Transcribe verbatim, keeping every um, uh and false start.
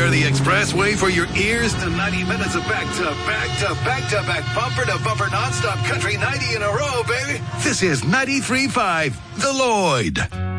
Clear the expressway for your ears to ninety minutes of back-to-back to back-to-back bumper-to-bumper nonstop country ninety in a row, baby. This is ninety-three point five The Lloyd.